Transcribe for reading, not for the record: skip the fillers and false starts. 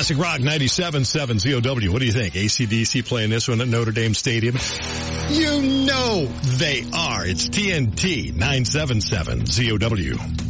Classic Rock 97.7 ZOW. What do you think? AC/DC playing this one at Notre Dame Stadium? You know they are. It's TNT 977 ZOW.